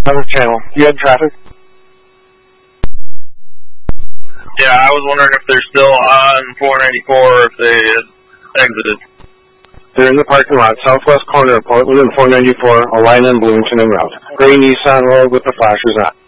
Other channel. You had traffic? Yeah, I was wondering if they're still on 494 or if they had exited. They're in the parking lot, southwest corner of Portland and 494, Alina and Bloomington en route. Gray Nissan Road with the flashers on.